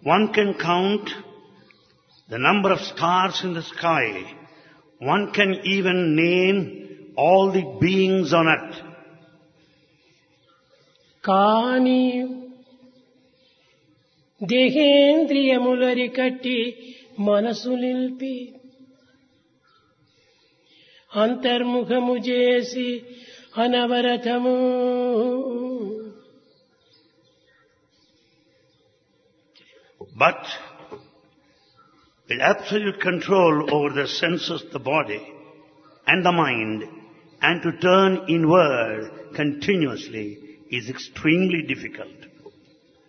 One can count the number of stars in the sky. One can even name all the beings on earth. కానీ దేహేంద్రియములరి కట్టి మనసు నిల్పి అంతర్ముఖము చేసి అనవరతము But with absolute control over the senses, the body and the mind, and to turn inward continuously is extremely difficult.